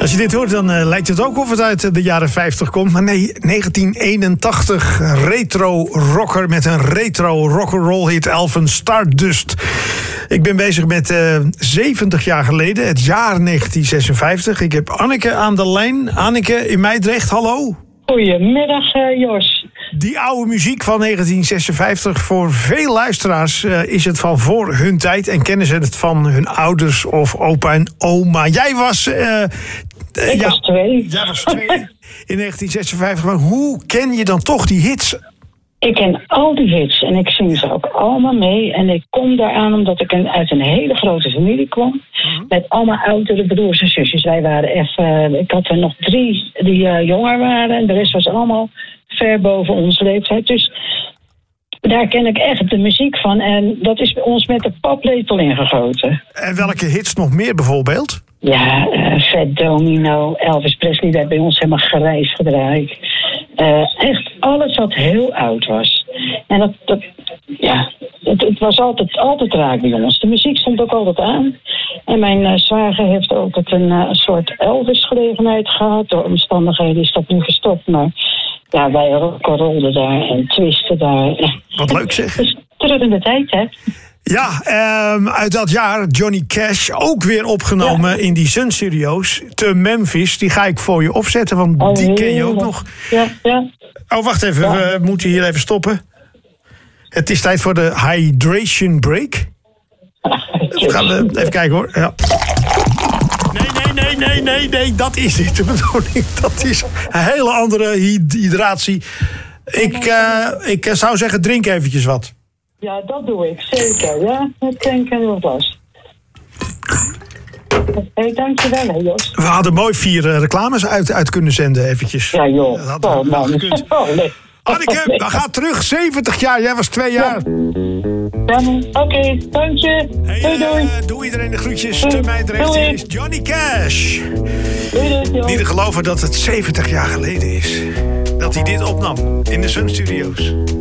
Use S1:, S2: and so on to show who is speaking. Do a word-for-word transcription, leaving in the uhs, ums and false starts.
S1: Als je dit hoort, dan uh, lijkt het ook of het uit de jaren vijftig komt. Maar nee, negentien eenentachtig. Retro rocker met een retro rock'n'roll hit, Elven Stardust. Ik ben bezig met uh, zeventig jaar geleden, het jaar negentien zesenvijftig. Ik heb Anneke aan de lijn. Anneke in Meidrecht, hallo.
S2: Goedemiddag, uh, Jos.
S1: Die oude muziek van negentien zesenvijftig, voor veel luisteraars uh, is het van voor hun tijd en kennen ze het van hun ouders of opa en oma. Jij was... Uh,
S2: Ik
S1: ja,
S2: was twee.
S1: Jij was twee in negentien zesenvijftig, maar hoe ken je dan toch die hits?
S2: Ik ken al die hits en ik zing ze ook allemaal mee. En ik kom daaraan omdat ik een, uit een hele grote familie kwam. Mm-hmm. Met allemaal oudere broers en zusjes. Wij waren echt... Uh, ik had er nog drie die uh, jonger waren. En de rest was allemaal ver boven onze leeftijd. Dus daar ken ik echt de muziek van. En dat is bij ons met de paplepel ingegoten.
S1: En welke hits nog meer bijvoorbeeld?
S2: Ja, uh, Fat Domino, Elvis Presley werd bij ons helemaal grijs gedraaid. Uh, echt alles wat heel oud was. En dat, dat ja, het, het was altijd, altijd raak bij ons. De muziek stond ook altijd aan. En mijn uh, zwager heeft ook het een uh, soort Elvis-gelegenheid gehad. Door omstandigheden is dat nu gestopt, maar ja, wij rolden daar en twisten daar.
S1: Wat leuk zeg.
S2: Dus terug in de tijd, hè.
S1: Ja, um, uit dat jaar Johnny Cash, ook weer opgenomen ja. in die Sun Studios te Memphis. Die ga ik voor je opzetten, want oh, die ken je ook nog.
S2: Ja, ja.
S1: Oh, wacht even, ja. we moeten hier even stoppen. Het is tijd voor de hydration break. Gaan we even kijken hoor. Ja. Nee, nee, nee, nee, nee, nee, dat is niet de bedoeling. Dat is een hele andere hydratie. Ik, uh, ik zou zeggen, drink eventjes wat.
S2: Ja, dat doe ik, zeker. Ja, dat denk ik heel vast. Hé, hey, dankjewel, hè, Jos.
S1: We hadden mooi vier uh, reclames uit, uit kunnen zenden, eventjes.
S2: Ja, joh. Dat hadden
S1: we wel gekund. Oh, nee. Anneke, we gaan terug, zeventig jaar. Jij was twee jaar.
S2: Ja, oké, okay, dank je.
S1: Hey,
S2: doei, doei.
S1: Uh, doe iedereen de groetjes. Te mij terecht is Johnny Cash.
S2: Doei, doei,
S1: Niet te geloven dat het zeventig jaar geleden is. Dat hij dit opnam in de Sun Studios.